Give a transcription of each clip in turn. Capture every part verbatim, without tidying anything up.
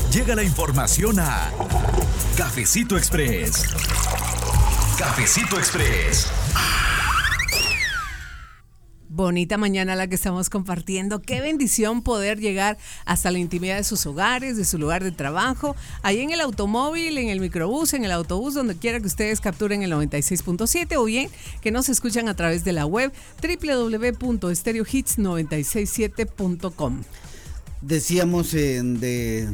Llega la información a Cafecito Express. Cafecito Express. Bonita mañana la que estamos compartiendo. Qué bendición poder llegar hasta la intimidad de sus hogares, de su lugar de trabajo, ahí en el automóvil, en el microbús, en el autobús, donde quiera que ustedes capturen el noventa y seis punto siete o bien que nos escuchan a través de la web doble u doble u doble u punto stereo hits noventa y seis siete punto com. Decíamos eh, de,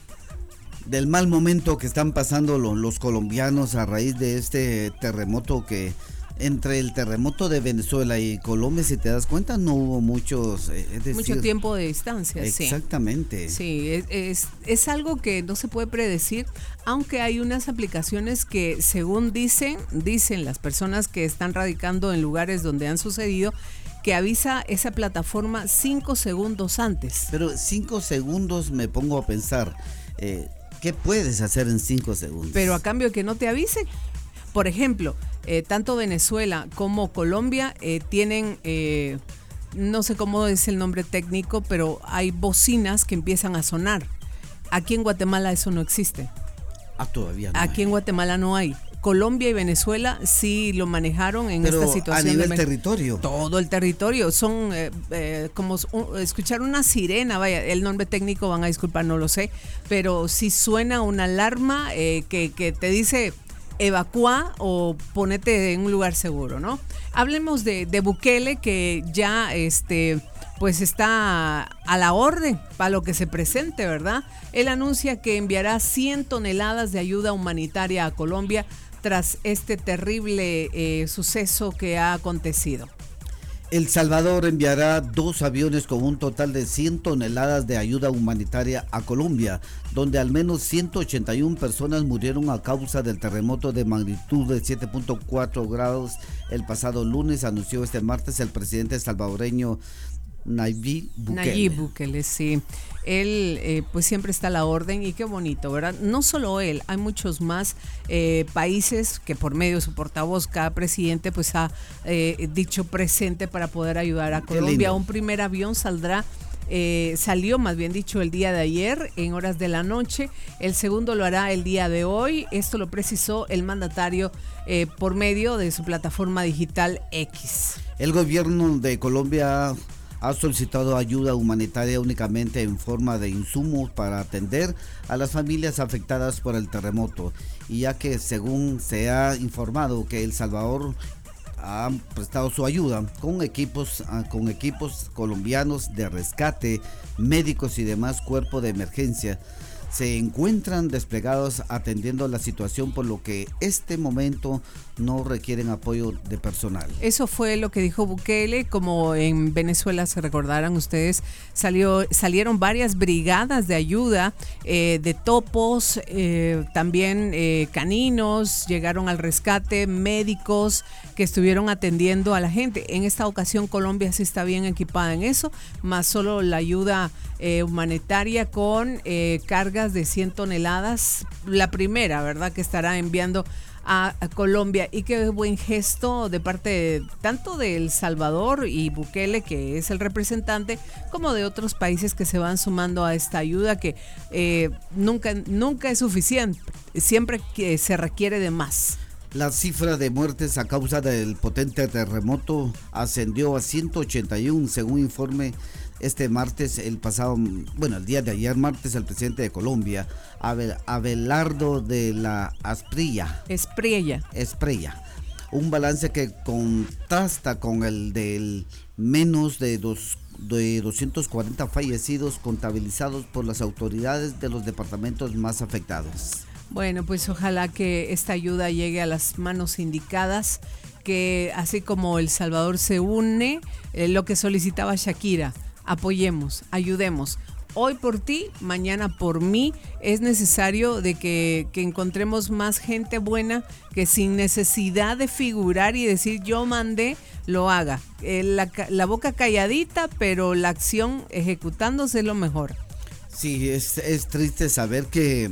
del mal momento que están pasando los, los colombianos a raíz de este terremoto que... Entre el terremoto de Venezuela y Colombia, si te das cuenta, no hubo muchos... Es decir, mucho tiempo de distancia. Exactamente. Sí, sí es, es, es algo que no se puede predecir, aunque hay unas aplicaciones que, según dicen, dicen las personas que están radicando en lugares donde han sucedido, que avisa esa plataforma cinco segundos antes. Pero cinco segundos me pongo a pensar, eh, ¿qué puedes hacer en cinco segundos? Pero a cambio de que no te avisen. Por ejemplo, eh, tanto Venezuela como Colombia eh, tienen, eh, no sé cómo es el nombre técnico, pero hay bocinas que empiezan a sonar. Aquí en Guatemala eso no existe. Ah, todavía no. Aquí hay. en Guatemala no hay. Colombia y Venezuela sí lo manejaron en pero esta situación. A nivel de territorio. Todo el territorio. Son eh, eh, como uh, escuchar una sirena, vaya, el nombre técnico van a disculpar, no lo sé, pero si suena una alarma eh, que, que te dice... evacúa o ponete en un lugar seguro, ¿no? Hablemos de, de Bukele, que ya este, pues está a la orden para lo que se presente, ¿verdad? Él anuncia que enviará cien toneladas de ayuda humanitaria a Colombia tras este terrible eh, suceso que ha acontecido. El Salvador enviará dos aviones con un total de cien toneladas de ayuda humanitaria a Colombia, donde al menos ciento ochenta y una personas murieron a causa del terremoto de magnitud de siete punto cuatro grados el pasado lunes, anunció este martes el presidente salvadoreño Nayib Bukele. Nayib Bukele, sí. Él eh, pues siempre está a la orden y qué bonito, ¿verdad? No solo él, hay muchos más eh, países que por medio de su portavoz, cada presidente pues ha eh, dicho presente para poder ayudar a Colombia. Un primer avión saldrá, eh, salió más bien dicho el día de ayer en horas de la noche, el segundo lo hará el día de hoy, esto lo precisó el mandatario eh, por medio de su plataforma digital X. El gobierno de Colombia ha solicitado ayuda humanitaria únicamente en forma de insumos para atender a las familias afectadas por el terremoto, y ya que según se ha informado que El Salvador ha prestado su ayuda con equipos, con equipos colombianos de rescate, médicos y demás cuerpos de emergencia, se encuentran desplegados atendiendo la situación, por lo que este momento no requieren apoyo de personal. Eso fue lo que dijo Bukele. Como en Venezuela, se recordarán ustedes, salió, salieron varias brigadas de ayuda, eh, de topos, eh, también eh, caninos, llegaron al rescate, médicos que estuvieron atendiendo a la gente. En esta ocasión Colombia sí está bien equipada en eso, más solo la ayuda eh, humanitaria con eh, cargas de cien toneladas, la primera, ¿verdad?, que estará enviando a, a Colombia. Y qué buen gesto de parte de, tanto de El Salvador y Bukele, que es el representante, como de otros países que se van sumando a esta ayuda que eh, nunca, nunca es suficiente, siempre que se requiere de más. La cifra de muertes a causa del potente terremoto ascendió a ciento ochenta y uno, según informe este martes, el pasado, bueno, el día de ayer martes, el presidente de Colombia, Abel, Abelardo de la Asprilla. Espriella. Espriella. Un balance que contrasta con el del menos de, dos, de doscientos cuarenta fallecidos contabilizados por las autoridades de los departamentos más afectados. Bueno, pues ojalá que esta ayuda llegue a las manos indicadas, que así como El Salvador se une, eh, lo que solicitaba Shakira, apoyemos, ayudemos. Hoy por ti, mañana por mí. Es necesario de que, que encontremos más gente buena que sin necesidad de figurar y decir yo mandé, lo haga. Eh, la, la boca calladita, pero la acción ejecutándose es lo mejor. Sí, es, es triste saber que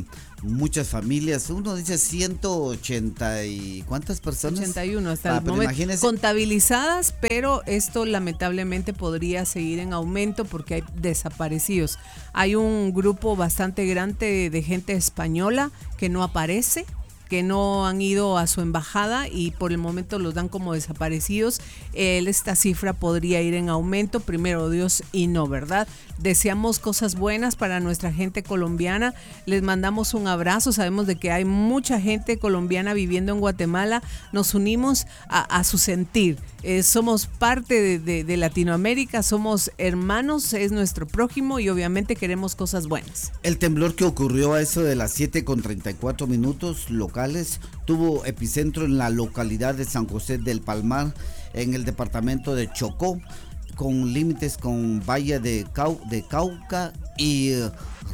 muchas familias, uno dice ciento ochenta y ¿cuántas personas? ochenta y uno hasta ah, el momento imagínese. Contabilizadas, pero esto lamentablemente podría seguir en aumento porque hay desaparecidos. Hay un grupo bastante grande de gente española que no aparece, que no han ido a su embajada y por el momento los dan como desaparecidos. Esta cifra podría ir en aumento, primero Dios y no, ¿verdad? Deseamos cosas buenas para nuestra gente colombiana, les mandamos un abrazo, sabemos de que hay mucha gente colombiana viviendo en Guatemala, nos unimos a, a su sentir, eh, somos parte de, de, de Latinoamérica, somos hermanos, es nuestro prójimo y obviamente queremos cosas buenas. El temblor que ocurrió a eso de las siete con treinta y cuatro minutos locales tuvo epicentro en la localidad de San José del Palmar, en el departamento de Chocó, con límites con Valle de, Cau, de Cauca y uh,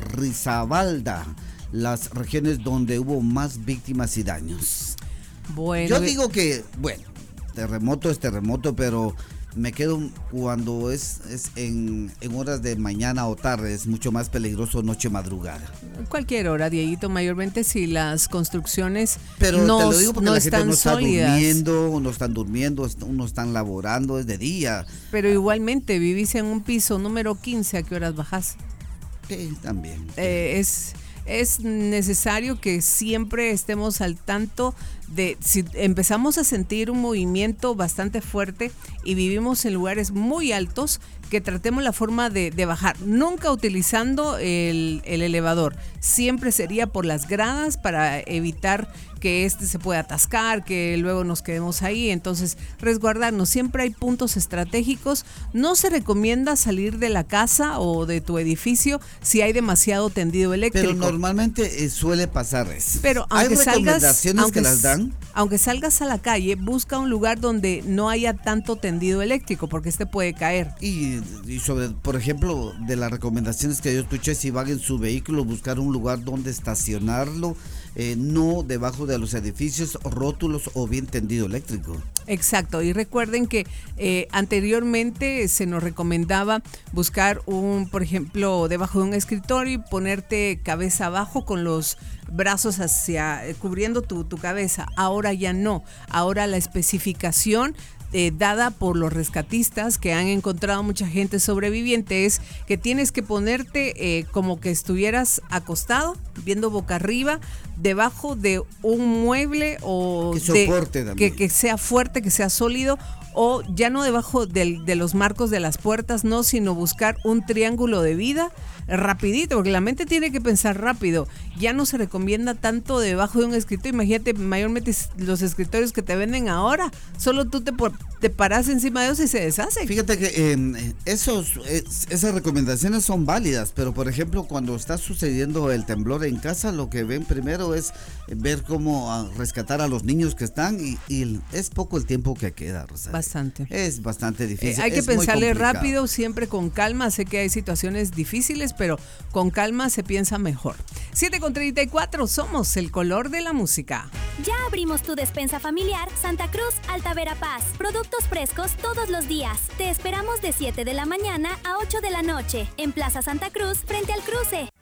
Risaralda, las regiones donde hubo más víctimas y daños. Bueno, yo digo que, bueno, terremoto es terremoto, pero me quedo cuando es, es en, en horas de mañana o tarde, es mucho más peligroso noche madrugada. Cualquier hora, Dieguito, mayormente si las construcciones pero no, te lo digo porque no la están gente no está sólidas. durmiendo, no están durmiendo, uno están laborando, es de día. Pero igualmente, vivís en un piso número quince, ¿a qué horas bajás? Sí, también. Eh, es... Es necesario que siempre estemos al tanto de si empezamos a sentir un movimiento bastante fuerte y vivimos en lugares muy altos, que tratemos la forma de, de bajar, nunca utilizando el, el elevador, siempre sería por las gradas para evitar que este se pueda atascar, que luego nos quedemos ahí, entonces resguardarnos, siempre hay puntos estratégicos, no se recomienda salir de la casa o de tu edificio si hay demasiado tendido eléctrico. Pero normalmente eh, suele pasar eso. Pero aunque hay recomendaciones salgas, aunque, que las dan. Aunque salgas a la calle, busca un lugar donde no haya tanto tendido eléctrico, porque este puede caer. Y, y sobre, por ejemplo, de las recomendaciones que yo escuché, si van en su vehículo, buscar un lugar donde estacionarlo, eh, no debajo de los edificios, rótulos o bien tendido eléctrico. Exacto, y recuerden que eh, anteriormente se nos recomendaba buscar un, por ejemplo, debajo de un escritorio y ponerte cabeza abajo con los brazos hacia, eh, cubriendo tu, tu cabeza. Ahora ya no, ahora la especificación Eh, dada por los rescatistas que han encontrado mucha gente sobreviviente es que tienes que ponerte eh, como que estuvieras acostado, viendo boca arriba, debajo de un mueble o que soporte de, también. que, que sea fuerte, que sea sólido, o ya no debajo del, de los marcos de las puertas, no, sino buscar un triángulo de vida rapidito, porque la mente tiene que pensar rápido. Ya no se recomienda tanto debajo de un escritorio. Imagínate, mayormente los escritorios que te venden ahora, solo tú te, te paras encima de ellos y se deshacen. Fíjate que eh, esos, es, esas recomendaciones son válidas, pero por ejemplo, cuando está sucediendo el temblor en casa, lo que ven primero es ver cómo a rescatar a los niños que están y, y es poco el tiempo que queda, Rosario. Bastante. Es bastante difícil. Eh, hay que es muy pensarle complicado. rápido, siempre con calma. Sé que hay situaciones difíciles, pero con calma se piensa mejor. siete con treinta y cuatro, somos el color de la música. Ya abrimos tu despensa familiar Santa Cruz Alta Verapaz. Productos frescos todos los días. Te esperamos de siete de la mañana a ocho de la noche en Plaza Santa Cruz frente al cruce.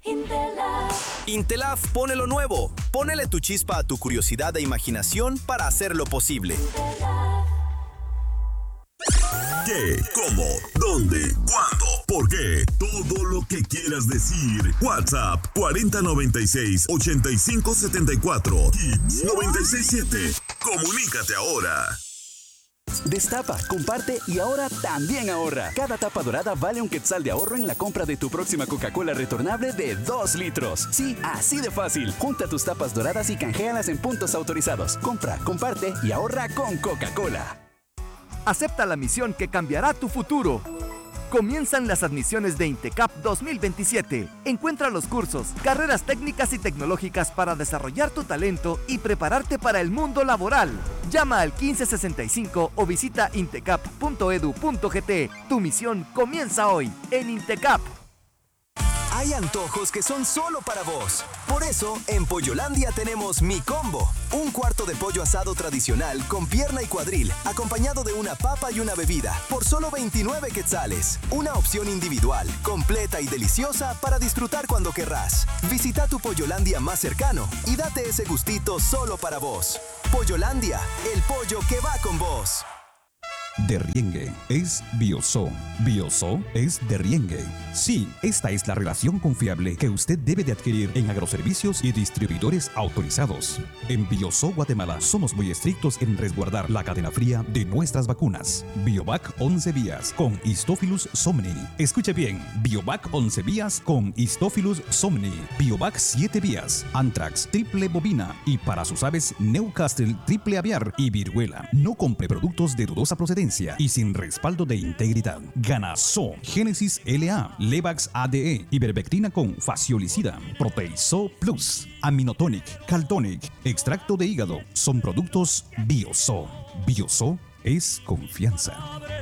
Intelaf. Intelaf pone lo nuevo. Ponele tu chispa a tu curiosidad e imaginación para hacerlo posible. ¿Qué? ¿Cómo? ¿Dónde? ¿Cuándo? ¿Por qué? Todo lo que quieras decir. WhatsApp cuarenta noventa y seis, ochenta y cinco setenta y cuatro. Hits noventa y seis punto siete. Comunícate ahora. Destapa, comparte y ahora también ahorra. Cada tapa dorada vale un quetzal de ahorro en la compra de tu próxima Coca-Cola retornable de dos litros. Sí, así de fácil. Junta tus tapas doradas y canjealas en puntos autorizados. Compra, comparte y ahorra con Coca-Cola. Acepta la misión que cambiará tu futuro. Comienzan las admisiones de INTECAP dos mil veintisiete. Encuentra los cursos, carreras técnicas y tecnológicas para desarrollar tu talento y prepararte para el mundo laboral. Llama al quince sesenta y cinco o visita intecap punto edu punto gt. Tu misión comienza hoy en INTECAP. Hay antojos que son solo para vos. Por eso, en Pollolandia tenemos Mi Combo. Un cuarto de pollo asado tradicional con pierna y cuadril, acompañado de una papa y una bebida, por solo veintinueve quetzales. Una opción individual, completa y deliciosa para disfrutar cuando querrás. Visita tu Pollolandia más cercano y date ese gustito solo para vos. Pollolandia, el pollo que va con vos. Derriengue es Bioso. Bioso es Derriengue. Sí, esta es la relación confiable que usted debe de adquirir en agroservicios y distribuidores autorizados. En Bioso Guatemala somos muy estrictos en resguardar la cadena fría de nuestras vacunas. Biovac once vías con Histophilus somni. Escuche bien, Biovac once vías con Histophilus somni. Biovac siete vías, Anthrax triple bovina y para sus aves Newcastle triple aviar y viruela. No compre productos de dudosa procedencia y sin respaldo de integridad. Ganaso, Génesis L A, Levax A D E, Ivermectina con Faciolicida, Proteiso Plus, Aminotonic, Caltonic, extracto de hígado. Son productos Bioso. Bioso es confianza.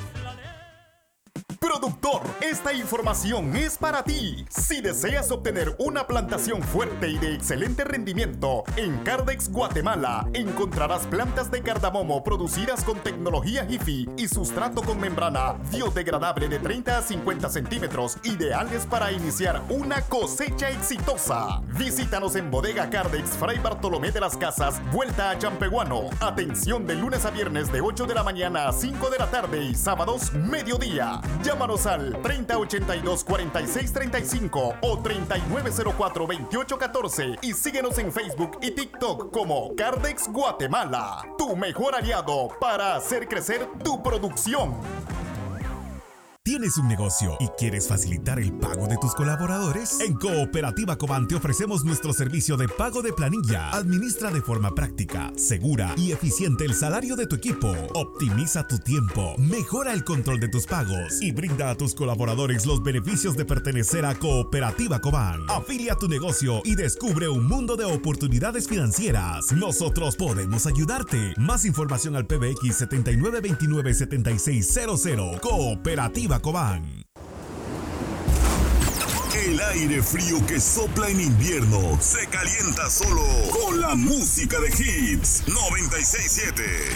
Productor, esta información es para ti. Si deseas obtener una plantación fuerte y de excelente rendimiento, en Cardex Guatemala encontrarás plantas de cardamomo producidas con tecnología Jiffy y sustrato con membrana biodegradable de treinta a cincuenta centímetros, ideales para iniciar una cosecha exitosa. Visítanos en Bodega Cardex, Fray Bartolomé de las Casas, vuelta a Champehuano. Atención de lunes a viernes de ocho de la mañana a cinco de la tarde y sábados mediodía. Llámanos al treinta ochenta y dos cuarenta y seis treinta y cinco o treinta y nueve cero cuatro veintiocho catorce y síguenos en Facebook y TikTok como Cardex Guatemala, tu mejor aliado para hacer crecer tu producción. ¿Tienes un negocio y quieres facilitar el pago de tus colaboradores? En Cooperativa Cobán te ofrecemos nuestro servicio de pago de planilla. Administra de forma práctica, segura y eficiente el salario de tu equipo. Optimiza tu tiempo, mejora el control de tus pagos y brinda a tus colaboradores los beneficios de pertenecer a Cooperativa Cobán. Afilia tu negocio y descubre un mundo de oportunidades financieras. Nosotros podemos ayudarte. Más información al P B X setenta y nueve veintinueve setenta y seis cero cero. Cooperativa Cobán. El aire frío que sopla en invierno se calienta solo con la música de Hits noventa y seis punto siete.